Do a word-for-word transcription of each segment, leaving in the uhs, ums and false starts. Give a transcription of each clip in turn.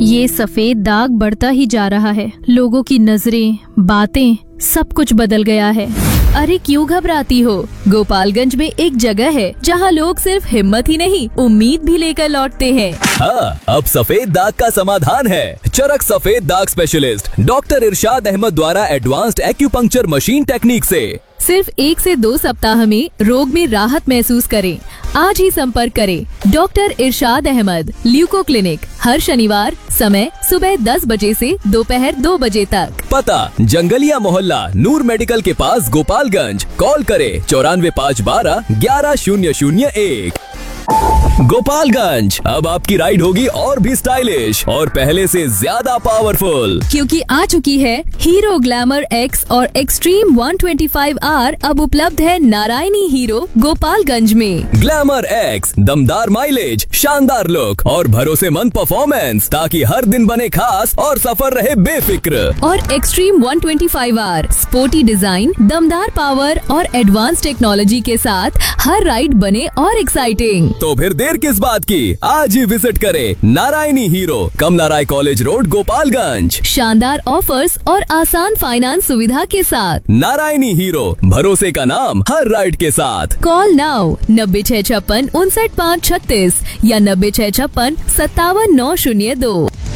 ये सफेद दाग बढ़ता ही जा रहा है। लोगों की नजरें, बातें, सब कुछ बदल गया है। अरे क्यों घबराती हो? गोपालगंज में एक जगह है जहां लोग सिर्फ हिम्मत ही नहीं, उम्मीद भी लेकर लौटते हैं। हाँ, अब सफेद दाग का समाधान है। चरक सफेद दाग स्पेशलिस्ट डॉक्टर इरशाद अहमद द्वारा एडवांस्ड एक्यूपंक्चर मशीन टेक्निक से सिर्फ एक से दो सप्ताह में रोग में राहत महसूस करें। आज ही संपर्क करें डॉक्टर इरशाद अहमद, ल्यूको क्लिनिक, हर शनिवार, समय सुबह दस बजे से दोपहर दो बजे तक। पता जंगलिया मोहल्ला, नूर मेडिकल के पास, गोपालगंज। कॉल करें चौरानवे पाँच बारह ग्यारह शून्य शून्य एक। गोपालगंज, अब आपकी राइड होगी और भी स्टाइलिश और पहले से ज्यादा पावरफुल, क्योंकि आ चुकी है हीरो ग्लैमर एक्स और extreme one twenty five are. अब उपलब्ध है नारायणी हीरो गोपालगंज में। ग्लैमर एक्स, दमदार माइलेज, शानदार लुक और भरोसेमंद परफॉर्मेंस, ताकि हर दिन बने खास और सफर रहे बेफिक्र। और extreme one twenty five are, sporty design, दमदार पावर और एडवांस टेक्नोलॉजी के साथ हर राइड बने और एक्साइटिंग। तो फिर देर किस बात की, आज ही विजिट करें नारायणी हीरो, कमला राय कॉलेज रोड, गोपालगंज। शानदार ऑफर्स और आसान फाइनेंस सुविधा के साथ। नारायणी हीरो, भरोसे का नाम हर राइड के साथ। कॉल नाउ नब्बे छह छप्पन उनसठ पाँच छत्तीस या नब्बे छह छप्पन सत्तावन नौ शून्य दो।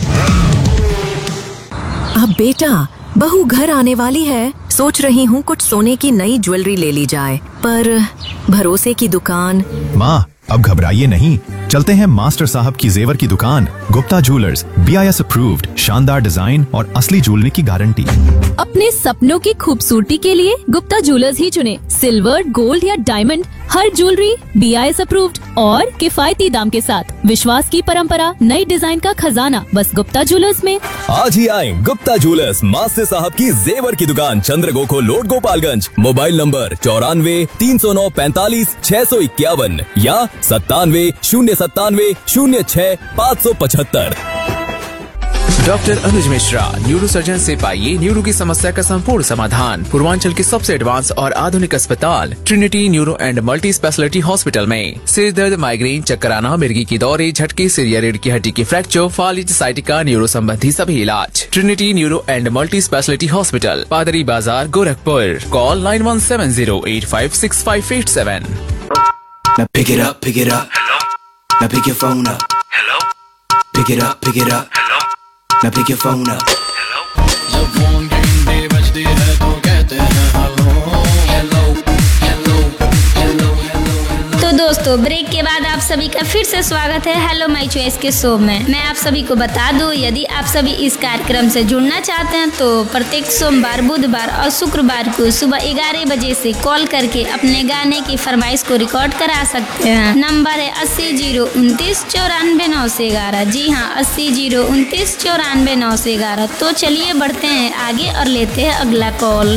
अब बेटा, बहू घर आने वाली है, सोच रही हूँ कुछ सोने की नई ज्वेलरी ले ली जाए, पर भरोसे की दुकान। माँ, अब घबराइए नहीं, चलते हैं मास्टर साहब की जेवर की दुकान, Gupta jewellers, B I S approved, शानदार डिजाइन और असली ज्वेलरी की गारंटी। अपने सपनों की खूबसूरती के लिए गुप्ता ज्वेलर्स ही चुने। सिल्वर, गोल्ड या diamond, her jewellery B I S approved और किफायती दाम के साथ। विश्वास की परंपरा, नई डिजाइन का खजाना, बस गुप्ता ज्वेलर्स में। आज ही आए गुप्ता ज्वेलर्स, मास्टर साहब की जेवर की दुकान, चंद्रगोखो रोड, गोपालगंज। मोबाइल नंबर चौरानवे तीन सौ नौ पैंतालीस छह सौ इक्यावन या सत्तानवे शून्य सत्तानवे शून्य छह पाँच सौ पचहत्तर। डॉक्टर अनुज मिश्रा, न्यूरो सर्जन से पाइए न्यूरो की समस्या का संपूर्ण समाधान। पूर्वांचल के सबसे एडवांस और आधुनिक अस्पताल Trinity neuro and multi speciality hospital में सिर दर्द, माइग्रेन, चक्कर आना, मिर्गी की दौरे, झटके, सिर या रीढ़ की हड्डी की फ्रैक्चर, फालिज, साइटिका, न्यूरो संबंधी सभी इलाज। Trinity neuro and multi speciality hospital, पादरी बाजार, Gorakhpur. Call nine one seven zero eight five six five eight seven. Now pick it up, pick it up. Hello. Now pick your phone up. Hello. Pick it up, pick it up. Hello. Now pick your phone up. Hello. जब phone की घंटी बजती है तो कहते हैं hello hello hello hello hello. तो दोस्तों, ब्रेक के बाद आप सभी का फिर से स्वागत है हेलो माय चॉइस के शो में। मैं आप सभी को बता दूं, यदि आप सभी इस कार्यक्रम से जुड़ना चाहते हैं तो प्रत्येक सोमवार, बुधवार और शुक्रवार को सुबह ग्यारह बजे से कॉल करके अपने गाने की फरमाइश को रिकॉर्ड करा सकते हैं। नंबर है अस्सी जीरो उनतीस चौरानवे नौ से ग्यारह। जी हाँ, अस्सी जीरो उनतीस चौरानवे नौ से ग्यारह। तो चलिए बढ़ते हैं आगे और लेते हैं अगला कॉल।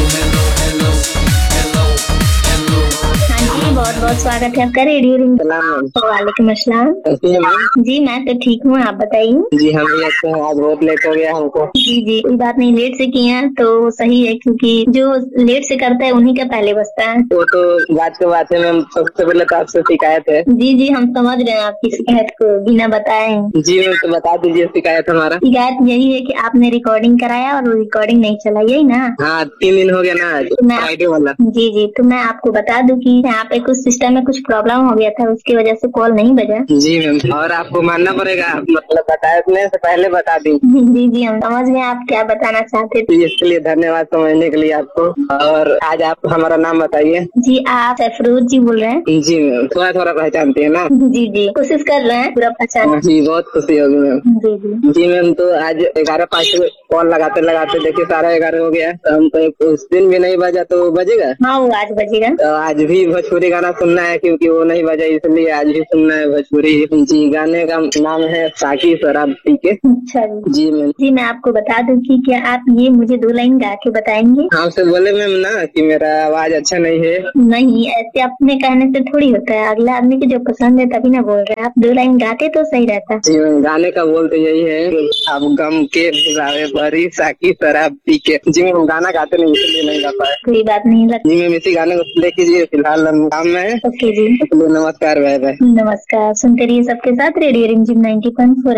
बहुत बहुत स्वागत है आपका रेडियो रिंग। वालेकुम अस्सलाम। जी मैं तो ठीक हूँ, आप बताइए। जी हम भी अच्छे हैं, आज बहुत लेट हो गया हमको। जी जी कोई बात नहीं, लेट से किए हैं तो सही है, क्योंकि जो लेट से करता है उन्हीं का पहले बजता है। वो तो बात के बात है मैम, सबसे पहले तो आपसे शिकायत है। जी जी हम समझ रहे हैं आपकी शिकायत को बिना बताए। जी मैम तो बता दीजिए शिकायत हमारा। शिकायत यही है कि आपने रिकॉर्डिंग कराया और वो रिकॉर्डिंग नहीं चला, यही ना? हाँ, तीन दिन हो गया ना फ्राइडे वाला। जी जी तो मैं आपको बता दूं कि यहाँ पे कुछ सिस्टम में कुछ प्रॉब्लम हो गया था, उसकी वजह से कॉल नहीं बजा। जी मैम, और आपको मानना पड़ेगा, मतलब बताने से पहले बता दी। जी जी हम समझ गए आप क्या बताना चाहते थे। इसके लिए धन्यवाद समझने के लिए आपको। और आज आप हमारा नाम बताइए। जी आप सफरूज जी बोल रहे हैं? जी मैम, थोड़ा थोड़ा पहचानती है ना? जी जी कोशिश कर रहे हैं पूरा पहचान। जी बहुत खुशी होगी मैम। जी जी जी मैम, तो आज ग्यारह पाँच कॉल लगाते लगाते देखिए सारा ग्यारह हो गया, तो हमको उस दिन भी नहीं बजा तो बजेगा? हाँ वो आज बजेगा। तो आज भी भोजपुरी गाना सुनना है, क्योंकि वो नहीं बजा इसलिए आज भी सुनना है भोजपुरी। जी गाने का नाम है साकी शराब पी के। अच्छा जी मैम। जी मैं आपको बता दूं कि क्या आप ये मुझे दो लाइन गा के बताएंगे? आपसे बोले मैम ना कि मेरा आवाज अच्छा नहीं है। नहीं, ऐसे अपने कहने से थोड़ी होता है, अगला आदमी को जो पसंद है तभी ना बोल रहे हैं। आप दो लाइन गाते तो सही रहता। जी मैम, गाने का बोल तो यही है, आप गम के बुलावे भरी साकी शराब पी के। जी मैम गाना गाते नहीं इसलिए नहीं गा पाए। कोई बात नहीं लगती। जी मैम इसी गाने को प्ले कीजिए, फिलहाल काम में है। ओके जी, नमस्कार। Bye bye. नमस्कार। सुनते रहिए सबके साथ रेडियो रिमझिम नाइन्टी पॉइंट फोर।